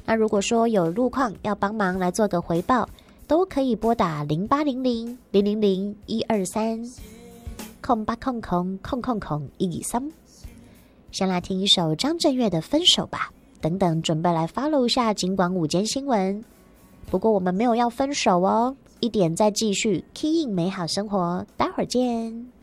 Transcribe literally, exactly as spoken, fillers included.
那如果说有路况要帮忙来做个回报，都可以拨打零八零零零零零一二三空八空空空空空一三。先来听一首张震岳的《分手》吧。等等，准备来 follow 一下警广午间新闻。不过我们没有要分手哦，一点再继续 key in 美好生活，待会儿见。